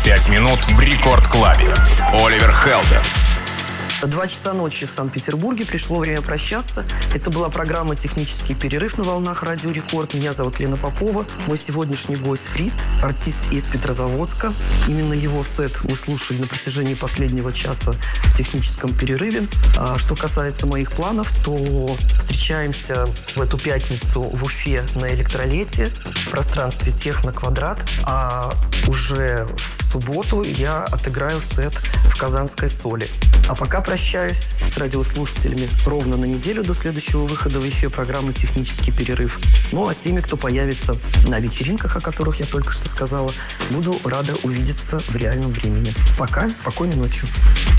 5 минут в Рекорд-клабе. Оливер Хелденс. 2 часа ночи в Санкт-Петербурге. Пришло время прощаться. Это была программа «Технический перерыв» на волнах Радио Рекорд. Меня зовут Лена Попова. Мой сегодняшний гость Фрид, артист из Петрозаводска. Именно его сет вы слушали на протяжении последнего часа в техническом перерыве. А что касается моих планов, то встречаемся в эту пятницу в Уфе на Электролете в пространстве Техноквадрат. А уже в субботу я отыграю сет в Казанской Соли. А пока прощаюсь с радиослушателями ровно на неделю до следующего выхода в эфир программы «Технический перерыв». Ну а с теми, кто появится на вечеринках, о которых я только что сказала, буду рада увидеться в реальном времени. Пока, спокойной ночи.